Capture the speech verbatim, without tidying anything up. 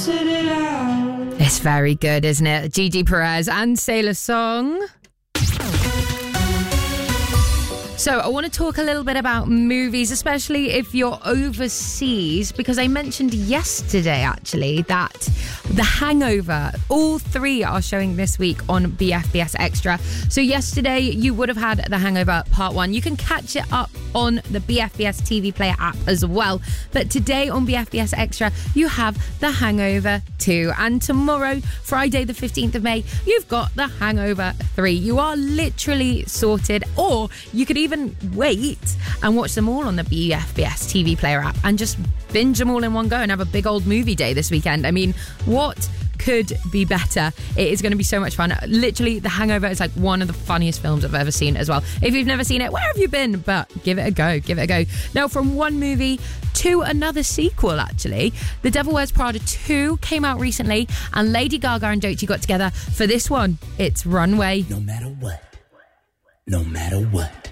sit it out. It's very good, isn't it? Gigi Perez and Sailor Song. So I want to talk a little bit about movies, especially if you're overseas, because I mentioned yesterday, actually, that The Hangover, all three are showing this week on B F B S Extra. So yesterday, you would have had The Hangover Part one. You can catch it up on the B F B S T V Player app as well. But today on B F B S Extra, you have The Hangover two. And tomorrow, Friday the fifteenth of May, you've got The Hangover three. You are literally sorted, or you could even wait and watch them all on the B F B S T V Player app and just binge them all in one go and have a big old movie day this weekend. I mean, what could be better? It is going to be so much fun. Literally, The Hangover is like one of the funniest films I've ever seen as well. If you've never seen it, where have you been? But give it a go, give it a go. Now, from one movie to another sequel, actually, The Devil Wears Prada two came out recently, and Lady Gaga and Doechii got together for this one. It's Runway. No matter what, no matter what,